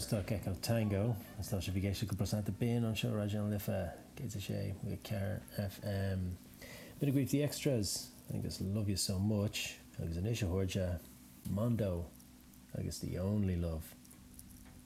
Woodstock Echo Tango. Is tá sé bhí go percent bin an seo Rajan Lifa Gates sé with Car FM. Bit of grief the extras. I think I love you so much. I was an issue Horja Mondo. I guess the only love.